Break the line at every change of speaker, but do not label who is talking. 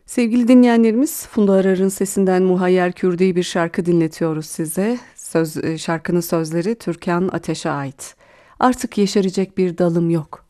Sevgili dinleyenlerimiz, Funda Arar'ın sesinden Muhayyer Kürdi bir şarkı dinletiyoruz size. Şarkının sözleri Türkan Ateş'e ait. Artık yeşerecek bir dalım yok.